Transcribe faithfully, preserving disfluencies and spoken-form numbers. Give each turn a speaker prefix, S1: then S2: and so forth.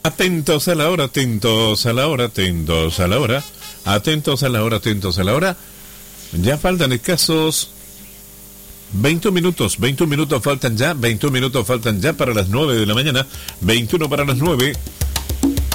S1: Atentos a la hora, atentos a la hora, atentos a la hora, atentos a la hora, atentos a la hora. Ya faltan escasos veinte minutos, veintiún minutos faltan ya, veintiún minutos faltan ya para las nueve de la mañana, veintiuno para las nueve.